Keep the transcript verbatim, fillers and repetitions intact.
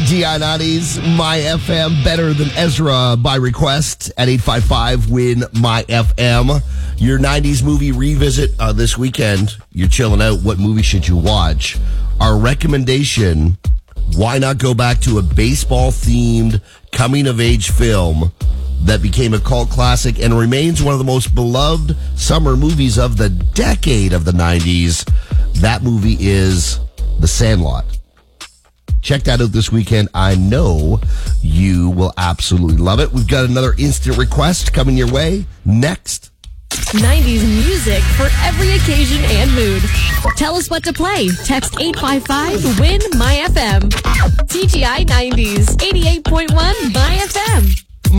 G I nineties, My F M, better than Ezra by request at eight five five, win my F M. Your nineties movie revisit uh, this weekend. You're chilling out. What movie should you watch? Our recommendation, why not go back to a baseball-themed coming-of-age film that became a cult classic and remains one of the most beloved summer movies of the decade of the nineties. That movie is The Sandlot. Check that out this weekend. I know you will absolutely love it. We've got another instant request coming your way next. nineties music for every occasion and mood. Tell us what to play. Text eight five five, win my F M. T G I nineties, eighty-eight point one My F M.